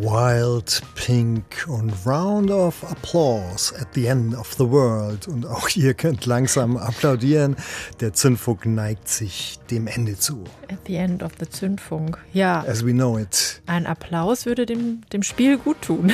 Wild Pink und Round of Applause at the end of the world. Und auch ihr könnt langsam applaudieren. Der Zündfunk neigt sich dem Ende zu. At the end of the Zündfunk, ja. As we know it. Ein Applaus würde dem Spiel gut tun.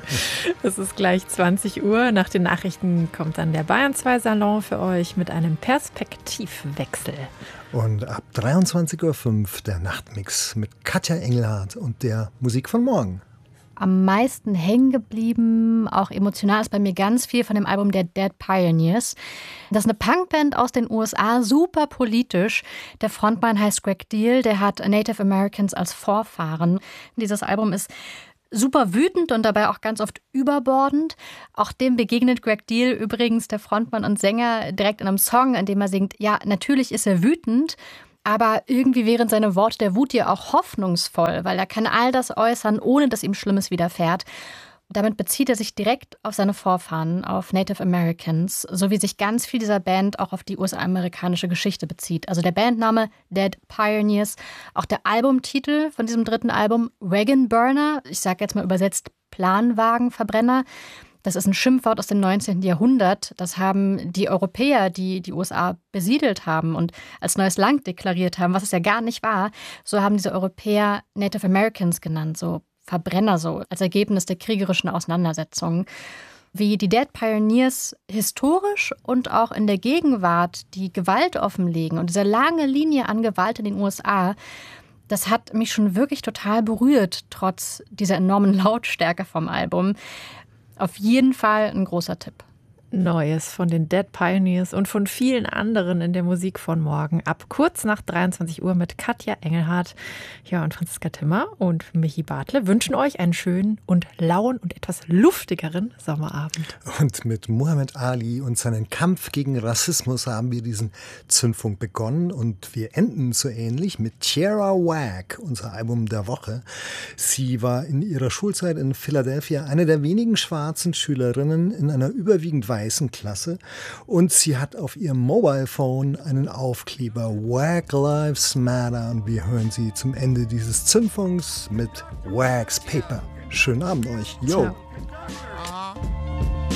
Es ist gleich 20 Uhr. Nach den Nachrichten kommt dann der Bayern 2 Salon für euch mit einem Perspektivwechsel. Und ab 23.05 Uhr der Nachtmix mit Katja Engelhardt und der Musik von morgen. Am meisten hängen geblieben, auch emotional, ist bei mir ganz viel von dem Album der Dead Pioneers. Das ist eine Punkband aus den USA, super politisch. Der Frontmann heißt Greg Deal, der hat Native Americans als Vorfahren. Dieses Album ist super wütend und dabei auch ganz oft überbordend. Auch dem begegnet Greg Deal übrigens, der Frontmann und Sänger, direkt in einem Song, in dem er singt, ja, natürlich ist er wütend, aber irgendwie wären seine Worte der Wut ja auch hoffnungsvoll, weil er kann all das äußern, ohne dass ihm Schlimmes widerfährt. Damit bezieht er sich direkt auf seine Vorfahren, auf Native Americans, so wie sich ganz viel dieser Band auch auf die US-amerikanische Geschichte bezieht. Also der Bandname Dead Pioneers, auch der Albumtitel von diesem dritten Album Wagon Burner, ich sage jetzt mal übersetzt Planwagenverbrenner. Das ist ein Schimpfwort aus dem 19. Jahrhundert. Das haben die Europäer, die die USA besiedelt haben und als neues Land deklariert haben, was es ja gar nicht war. So haben diese Europäer Native Americans genannt, so Verbrenner, so als Ergebnis der kriegerischen Auseinandersetzungen. Wie die Dead Pioneers historisch und auch in der Gegenwart die Gewalt offenlegen und diese lange Linie an Gewalt in den USA, das hat mich schon wirklich total berührt, trotz dieser enormen Lautstärke vom Album. Auf jeden Fall ein großer Tipp. Neues von den Dead Pioneers und von vielen anderen in der Musik von morgen ab kurz nach 23 Uhr mit Katja Engelhardt, ja, und Franziska Timmer und Michi Bartle wünschen euch einen schönen und lauen und etwas luftigeren Sommerabend. Und mit Muhammad Ali und seinen Kampf gegen Rassismus haben wir diesen Zündfunk begonnen und wir enden so ähnlich mit Tierra Whack, unser Album der Woche. Sie war in ihrer Schulzeit in Philadelphia eine der wenigen schwarzen Schülerinnen in einer überwiegend weißen Klasse und sie hat auf ihrem Mobile Phone einen Aufkleber Black Lives Matter und wir hören sie zum Ende dieses Zündfunks mit Wax Paper. Schönen Abend euch. Yo. Ciao.